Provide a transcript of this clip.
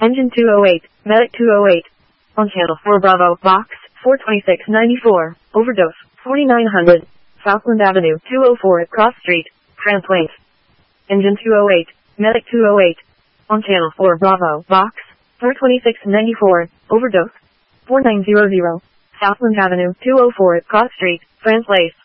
Engine 208, Medic 208. On channel 4 Bravo, box 42694, overdose 4900, Southland Avenue 204 at Cross Street, France Wait. Engine 208, Medic 208. On channel 4 Bravo, box 42694, overdose 4900, Southland Avenue 204 at Cross Street, France Lace.